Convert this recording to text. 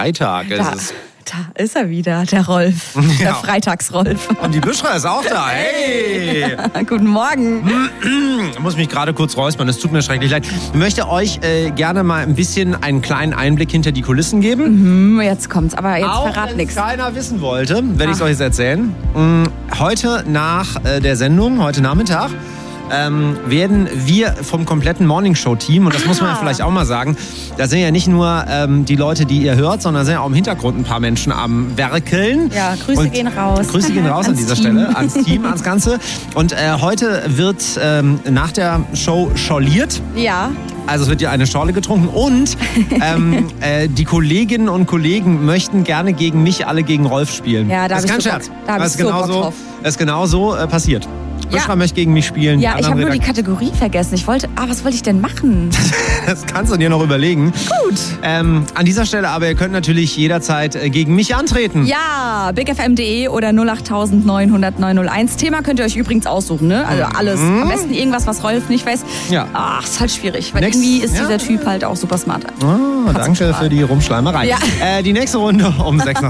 Freitag ist es. Da ist er wieder, der Rolf. Der Freitagsrolf. Und die Büschra ist auch da. Hey! Guten Morgen. Ich muss mich gerade kurz räuspern, es tut mir schrecklich leid. Ich möchte euch gerne mal ein bisschen einen kleinen Einblick hinter die Kulissen geben. Jetzt kommt's, aber jetzt Auch verrat wenn nichts. keiner wissen wollte, werde ich es euch jetzt erzählen. Heute nach der Sendung, heute Nachmittag, werden wir vom kompletten Morningshow-Team, und das muss man ja vielleicht auch mal sagen, da sind ja nicht nur die Leute, die ihr hört, sondern sind ja auch im Hintergrund ein paar Menschen am Werkeln. Ja, Grüße gehen raus. Grüße gehen raus an dieser Stelle, ans Team, ans Ganze. Und heute wird nach der Show schorliert. Ja. Also es wird ja eine Schorle getrunken und die Kolleginnen und Kollegen möchten gerne gegen mich alle gegen Rolf spielen. Ja, da das ist kein Scherz. Da habe ich so Bock drauf. Das ist genau so passiert. Büschra möchte gegen mich spielen. Ja, ich habe nur die Kategorie vergessen. Was wollte ich denn machen? Das kannst du dir noch überlegen. Gut. An dieser Stelle aber, ihr könnt natürlich jederzeit gegen mich antreten. Ja, bigfm.de oder 08900 901. Thema könnt ihr euch übrigens aussuchen, ne? Also alles. Am besten irgendwas, was Rolf nicht weiß. Ja. Ach, ist halt schwierig, weil irgendwie ist dieser Typ halt auch super smart. Danke für die Rumschleimerei. Ja. Die nächste Runde um 6 nach